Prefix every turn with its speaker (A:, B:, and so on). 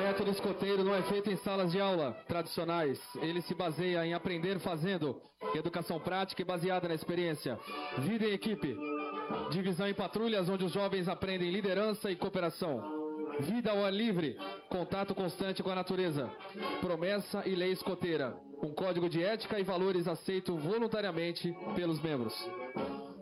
A: método escoteiro não é feito em salas de aula tradicionais. Ele se baseia em aprender fazendo, educação prática e baseada na experiência. Vida em equipe, divisão em patrulhas onde os jovens aprendem liderança e cooperação. Vida ao ar livre, contato constante com a natureza. Promessa e lei escoteira, um código de ética e valores aceito voluntariamente pelos membros.